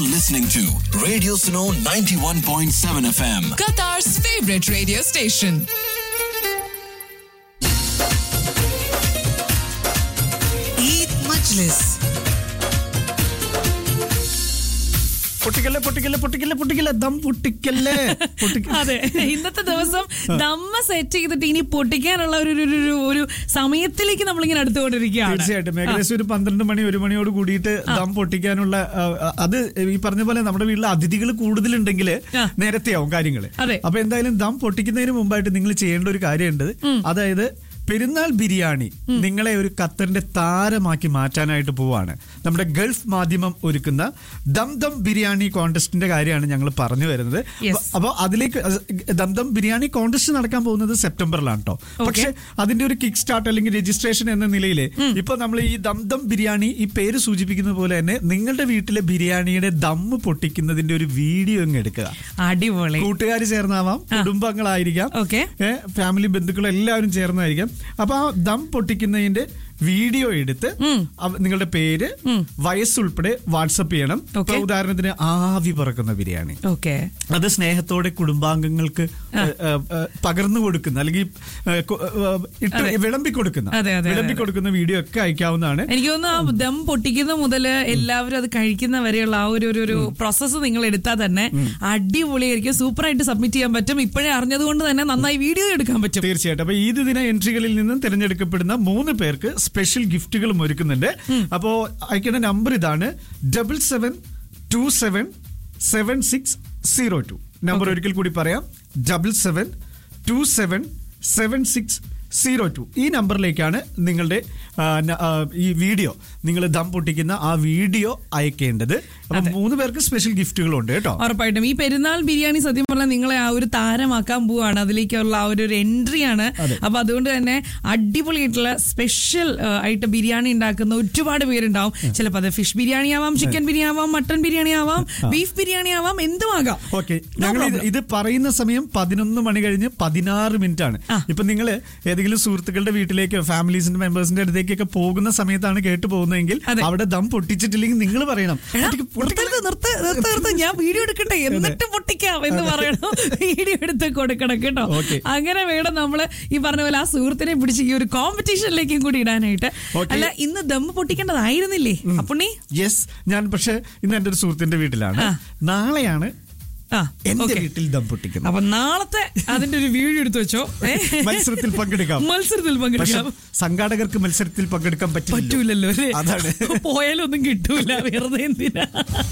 listening to Radio Suno 91.7 FM, Qatar's favorite radio station. Eid Majlis. പൊട്ടിക്കല്ലേ dum പൊട്ടിക്കല്ലേ. അതെ, ഇന്നത്തെ ദിവസം ദമ്മ set ചെയ്തിട്ട് ഇനി പൊട്ടിക്കാനുള്ള ഒരു സമയത്തിലേക്ക് നമ്മളിങ്ങനെ അടുത്തുകൊണ്ടിരിക്കുകയാണ്. തീർച്ചയായിട്ടും ഏകദേശം ഒരു 12 മണി 1 മണിയോട് കൂടിയിട്ട് ദം പൊട്ടിക്കാനുള്ള അത് ഈ പറഞ്ഞ പോലെ നമ്മുടെ വീട്ടിലെ അതിഥികൾ കൂടുതലുണ്ടെങ്കിൽ നേരത്തെയാവും കാര്യങ്ങൾ. അപ്പൊ എന്തായാലും ദം പൊട്ടിക്കുന്നതിന് മുമ്പായിട്ട് നിങ്ങൾ ചെയ്യേണ്ട ഒരു കാര്യമുണ്ട്. അതായത് പെരുന്നാൾ ബിരിയാണി നിങ്ങളെ ഒരു ഖത്തറിന്റെ താരമാക്കി മാറ്റാനായിട്ട് പോവാണ്. നമ്മുടെ ഗൾഫ് മാധ്യമം ഒരുക്കുന്ന ദം ബിരിയാണി കോൺടെസ്റ്റിന്റെ കാര്യമാണ് ഞങ്ങൾ പറഞ്ഞു വരുന്നത്. അപ്പോൾ അതിലേക്ക് ദം ബിരിയാണി കോൺടെസ്റ്റ് നടക്കാൻ പോകുന്നത് സെപ്റ്റംബറിലാണ് കേട്ടോ. പക്ഷെ അതിന്റെ ഒരു കിക്ക് സ്റ്റാർട്ട് അല്ലെങ്കിൽ രജിസ്ട്രേഷൻ എന്ന നിലയിൽ ഇപ്പൊ നമ്മൾ ഈ ദം ബിരിയാണി ഈ പേര് സൂചിപ്പിക്കുന്ന പോലെ തന്നെ നിങ്ങളുടെ വീട്ടിലെ ബിരിയാണിയുടെ ദമ്മ് പൊട്ടിക്കുന്നതിന്റെ ഒരു വീഡിയോ അങ്ങ് എടുക്കുക. അടിപൊളി. കൂട്ടുകാർ ചേർന്നാവാം, കുടുംബങ്ങളായിരിക്കാം, ഫാമിലി ബന്ധുക്കൾ എല്ലാവരും ചേർന്നായിരിക്കാം. അപ്പൊ ആ ദം പൊട്ടിക്കുന്നതിന്റെ വീഡിയോ എടുത്ത് നിങ്ങളുടെ പേര്, വയസ്സുൾപ്പെടെ വാട്സപ്പ് ചെയ്യണം. ഉദാഹരണത്തിന് ആവി പറക്കുന്ന ബിരിയാണി, അത് സ്നേഹത്തോടെ കുടുംബാംഗങ്ങൾക്ക് പകർന്നു കൊടുക്കുന്ന അല്ലെങ്കിൽ വിളമ്പി കൊടുക്കുന്ന വീഡിയോ ഒക്കെ അയക്കാവുന്നതാണ്. എനിക്ക് തോന്നുന്നു ദം പൊട്ടിക്കുന്ന മുതൽ എല്ലാവരും അത് കഴിക്കുന്ന വരെയുള്ള ആ ഒരു പ്രോസസ്സ് നിങ്ങൾ എടുത്താൽ തന്നെ അടിപൊളിയായിരിക്കും. സൂപ്പറായിട്ട് സബ്മിറ്റ് ചെയ്യാൻ പറ്റും. ഇപ്പോഴേ അറിഞ്ഞതുകൊണ്ട് തന്നെ നന്നായി വീഡിയോ എടുക്കാൻ പറ്റും. തീർച്ചയായിട്ടും. അപ്പൊ ഈദ് ദിന എൻട്രികളിൽ നിന്നും തിരഞ്ഞെടുക്കപ്പെടുന്ന 3 പേർക്ക് സ്പെഷ്യൽ ഗിഫ്റ്റുകളും ഒരുക്കുന്നുണ്ട്. അപ്പോ അയക്കേണ്ട നമ്പർ ഇതാണ് 77277602. നമ്പർ ഒരിക്കൽ കൂടി പറയാം, 77277602. ഈ നമ്പറിലേക്കാണ് നിങ്ങളുടെ ഈ വീഡിയോ, നിങ്ങൾ ദം പൊട്ടിക്കുന്ന ആ വീഡിയോ അയക്കേണ്ടത്. അപ്പൊ 3 പേർക്ക് സ്പെഷ്യൽ ഗിഫ്റ്റുകളുണ്ട് കേട്ടോ. ഉറപ്പായിട്ടും. ഈ പെരുന്നാൾ ബിരിയാണി സത്യം പറഞ്ഞാൽ നിങ്ങളെ ആ ഒരു താരമാക്കാൻ പോവാണ്. അതിലേക്കുള്ള ആ ഒരു എൻട്രിയാണ്. അപ്പൊ അതുകൊണ്ട് തന്നെ അടിപൊളിയായിട്ടുള്ള സ്പെഷ്യൽ ആയിട്ട് ബിരിയാണി ഉണ്ടാക്കുന്ന ഒരുപാട് പേരുണ്ടാവും. ചിലപ്പോൾ അത് ഫിഷ് ബിരിയാണി ആവാം, ചിക്കൻ ബിരിയാണി ആവാം, മട്ടൺ ബിരിയാണി ആവാം, ബീഫ് ബിരിയാണി ആവാം, എന്തുമാകാം. ഓക്കെ, ഞങ്ങൾ ഇത് പറയുന്ന സമയം 11 മണി കഴിഞ്ഞ് 16 മിനിറ്റ് ആണ്. ഇപ്പൊ നിങ്ങൾ ഏതെങ്കിലും സുഹൃത്തുക്കളുടെ വീട്ടിലേക്കോ ഫാമിലീസിന്റെ മെമ്പേഴ്സിന്റെ അടുത്തേക്കൊക്കെ പോകുന്ന സമയത്താണ് കേട്ടു പോകുന്നതെങ്കിൽ അവിടെ ദം പൊട്ടിച്ചിട്ടില്ലെങ്കിൽ നിങ്ങൾ പറയണം, നിർത്ത്, ഞാൻ വീഡിയോ എടുക്കട്ടെ എന്നിട്ട് പൊട്ടിക്കാം എന്ന് പറയണം. വീഡിയോ എടുത്ത് കൊടുക്കണം കേട്ടോ. അങ്ങനെ വേണം നമ്മള് ഈ പറഞ്ഞ പോലെ ആ സുഹൃത്തിനെ പിടിച്ച് ഈ ഒരു കോമ്പറ്റീഷനിലേക്കും കൂടി ഇടാനായിട്ട്. അല്ല, ഇന്ന് ദം പൊട്ടിക്കേണ്ടതായിരുന്നില്ലേ അപ്പുണ്ണി? യെസ്, ഞാൻ പക്ഷെ ഇന്ന് എന്റെ ഒരു സുഹൃത്തിന്റെ വീട്ടിലാണ്. നാളെയാണ് എന്റെ വീട്ടിൽ ദം പൊട്ടിക്കുന്നത്. അപ്പൊ നാളത്തെ അതിന്റെ ഒരു വീഡിയോ എടുത്തു വെച്ചോ. മത്സരത്തിൽ പങ്കെടുക്കാം. സംഘാടകർക്ക് മത്സരത്തിൽ പങ്കെടുക്കാൻ പറ്റൂലല്ലോ. അതാണ്, പോയാലൊന്നും കിട്ടൂല, വെറുതെ എന്തിനാ.